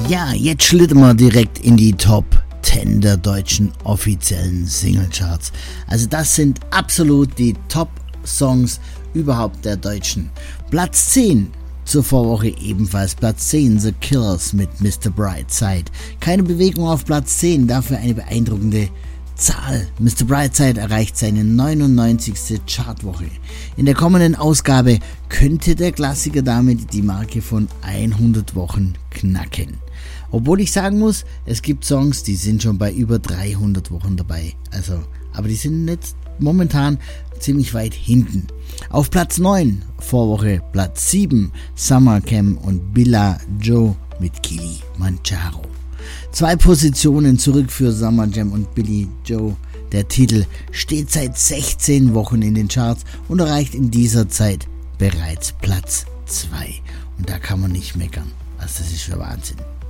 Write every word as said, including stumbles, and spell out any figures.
Ja, jetzt schlittern wir direkt in die Top zehn der deutschen offiziellen Singlecharts. Also das sind absolut die Top-Songs überhaupt der Deutschen. Platz zehn zur Vorwoche ebenfalls. Platz zehn, The Killers mit Mister Brightside. Keine Bewegung auf Platz zehn, dafür eine beeindruckende Zahl. Mister Brightside erreicht seine neunundneunzigste Chartwoche. In der kommenden Ausgabe könnte der Klassiker damit die Marke von hundert Wochen knacken. Obwohl ich sagen muss, es gibt Songs, die sind schon bei über dreihundert Wochen dabei. Also, aber die sind jetzt momentan ziemlich weit hinten. Auf Platz neun, Vorwoche Platz sieben, Summer Cam und Billa Joe mit Kilimanjaro. Zwei Positionen zurück für Summer Jam und Billy Joe. Der Titel steht seit sechzehn Wochen in den Charts und erreicht in dieser Zeit bereits Platz zwei. Und da kann man nicht meckern. Also das ist schon Wahnsinn.